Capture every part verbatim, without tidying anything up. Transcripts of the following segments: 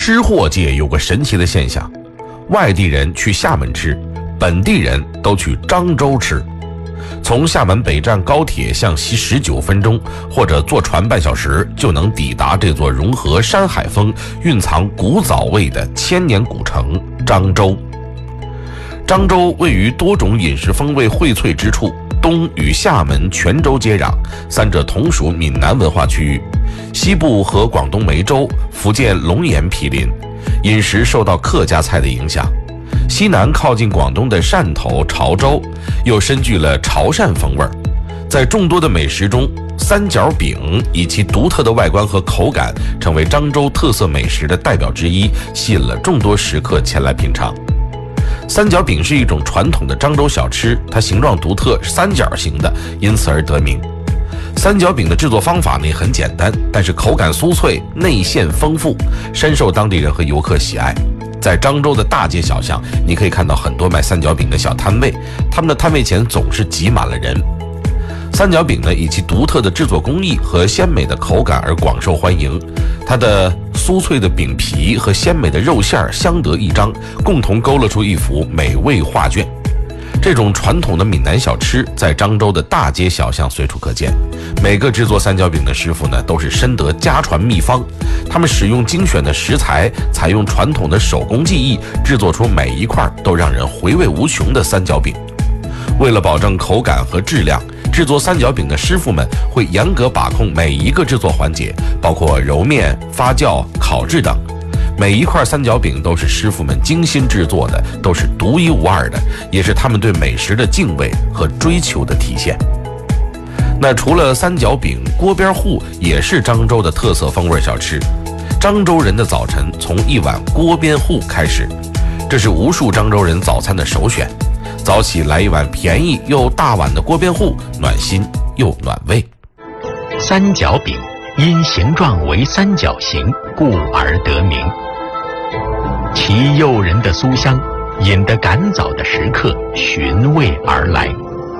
吃货界有个神奇的现象，外地人去厦门吃，本地人都去漳州吃。从厦门北站高铁向西十九分钟，或者坐船半小时，就能抵达这座融合山海风、蕴藏古早味的千年古城漳州。漳州位于多种饮食风味荟萃之处，东与厦门、泉州接壤，三者同属闽南文化区域；西部和广东梅州、福建龙岩毗邻，饮食受到客家菜的影响。西南靠近广东的汕头、潮州，又深具了潮汕风味儿。在众多的美食中，三角饼以其独特的外观和口感，成为漳州特色美食的代表之一，吸引了众多食客前来品尝。三角饼是一种传统的漳州小吃，它形状独特，是三角形的，因此而得名。三角饼的制作方法呢很简单，但是口感酥脆，内馅丰富，深受当地人和游客喜爱。在漳州的大街小巷，你可以看到很多卖三角饼的小摊位，他们的摊位前总是挤满了人。三角饼呢，以其独特的制作工艺和鲜美的口感而广受欢迎。它的酥脆的饼皮和鲜美的肉馅相得益彰，共同勾勒出一幅美味画卷。这种传统的闽南小吃在漳州的大街小巷随处可见。每个制作三角饼的师傅呢，都是深得家传秘方，他们使用精选的食材，采用传统的手工技艺，制作出每一块都让人回味无穷的三角饼。为了保证口感和质量，制作三角饼的师傅们会严格把控每一个制作环节，包括揉面、发酵、烤制等。每一块三角饼都是师傅们精心制作的，都是独一无二的，也是他们对美食的敬畏和追求的体现。那除了三角饼，锅边糊也是漳州的特色风味小吃。漳州人的早晨从一碗锅边糊开始，这是无数漳州人早餐的首选。早起来一碗便宜又大碗的锅边糊，暖心又暖胃。 三角饼因形状为三角形，故而得名。其诱人的酥香，引得赶早的食客寻味而来。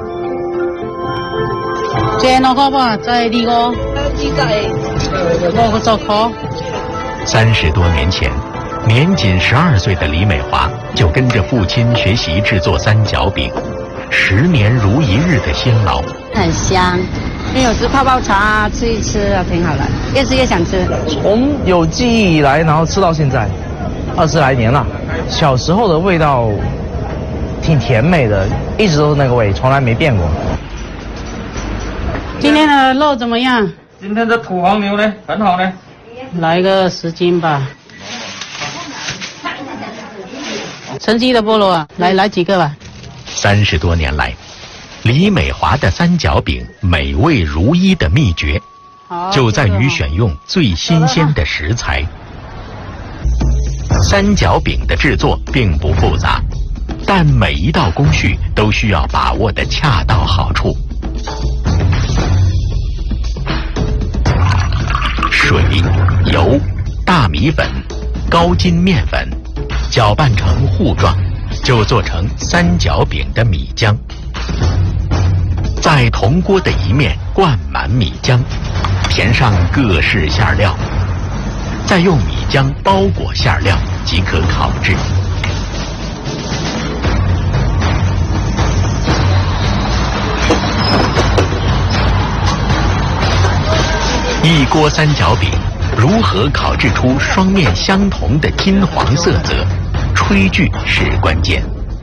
这那个吧，在这个，那个早烤。 三十多年前，年仅十二岁的李美华就跟着父亲学习制作三角饼，十年如一日的辛劳。 很香，有时泡泡茶吃一吃啊，挺好的，越吃越想吃。 从有记忆以来，然后吃到现在，二十来年了。小时候的味道挺甜美的，一直都是那个味，从来没变过。 今天的肉怎么样？ 今天的土黄牛呢，很好呢。 来个十斤吧。陈记的菠萝啊，来来几个吧。 三十多年来，李美华的三角饼美味如一的秘诀，就在于选用最新鲜的食材。三角饼的制作并不复杂，但每一道工序都需要把握的恰到好处。水、油、大米粉、高筋面粉，搅拌成糊状，就做成三角饼的米浆。在铜锅的一面灌满米浆，填上各式馅料，再用米浆包裹馅料即可烤制。一锅三角饼如何烤制出双面相同的金黄色泽，炊具是关键。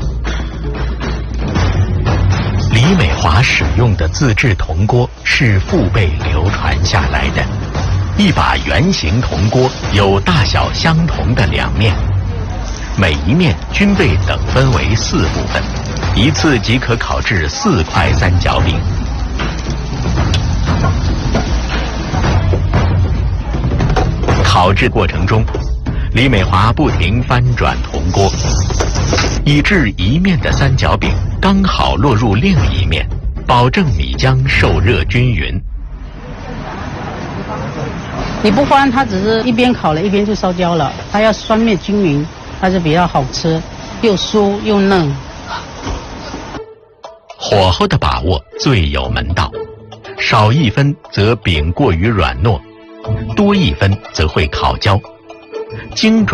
李美华使用的自制铜锅是父辈流传下来的，一把圆形铜锅有大小相同的两面，每一面均被等分为四部分，一次即可烤制四块三角饼。烤制过程中，李美华不停翻转铜锅，以致一面的三角饼刚好落入另一面，保证米浆受热均匀。 你不翻，它只是一边烤了一边就烧焦了，它要双面均匀，它就比较好吃，又酥又嫩。 火候的把握最有门道，少一分则饼过于软糯，多一分则会烤焦。精准